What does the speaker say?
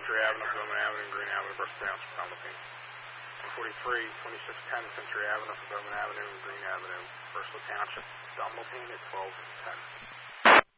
Century Avenue, Bowman Avenue, and Green Avenue, Bristol Township, Dunlopine. 143, 2610 Century Avenue, Bowman Avenue, and Green Avenue, Bristol Township, Dunlopine at 12:10.